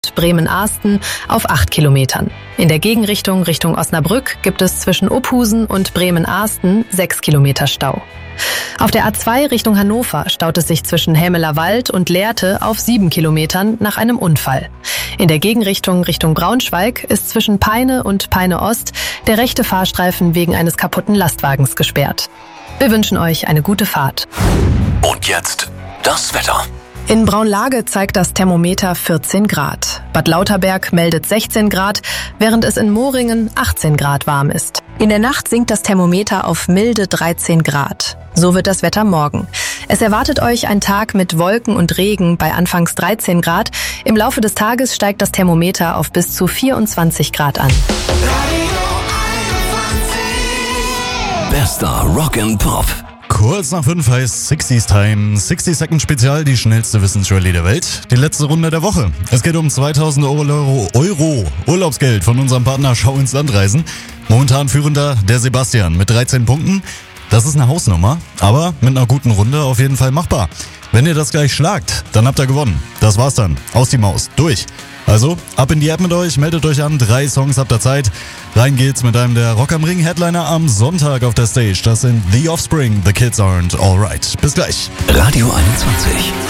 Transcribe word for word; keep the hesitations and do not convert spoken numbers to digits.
Bremen-Ahsten auf acht Kilometern. In der Gegenrichtung Richtung Osnabrück gibt es zwischen Ophusen und Bremen-Ahsten sechs Kilometer Stau. Auf der A zwei Richtung Hannover staut es sich zwischen Hämeler Wald und Lehrte auf sieben Kilometern nach einem Unfall. In der Gegenrichtung Richtung Braunschweig ist zwischen Peine und Peine Ost der rechte Fahrstreifen wegen eines kaputten Lastwagens gesperrt. Wir wünschen euch eine gute Fahrt. Und jetzt das Wetter. In Braunlage zeigt das Thermometer vierzehn Grad. Bad Lauterberg meldet sechzehn Grad, während es in Moringen achtzehn Grad warm ist. In der Nacht sinkt das Thermometer auf milde dreizehn Grad. So wird das Wetter morgen. Es erwartet euch ein Tag mit Wolken und Regen bei anfangs dreizehn Grad. Im Laufe des Tages steigt das Thermometer auf bis zu vierundzwanzig Grad an. Bester Rock and Pop. Kurz nach fünf heißt sixties Time, sixty Second Spezial, die schnellste Wissensrallye der Welt. Die letzte Runde der Woche. Es geht um zweitausend Euro, Euro Urlaubsgeld von unserem Partner Schau ins Land reisen. Momentan führender der Sebastian mit dreizehn Punkten. Das ist eine Hausnummer, aber mit einer guten Runde auf jeden Fall machbar. Wenn ihr das gleich schlagt, dann habt ihr gewonnen. Das war's dann. Aus die Maus. Durch. Also, ab in die App mit euch, meldet euch an, drei Songs habt ihr Zeit. Rein geht's mit einem der Rock am Ring Headliner am Sonntag auf der Stage. Das sind The Offspring, The Kids Aren't Alright. Bis gleich. Radio einundzwanzig.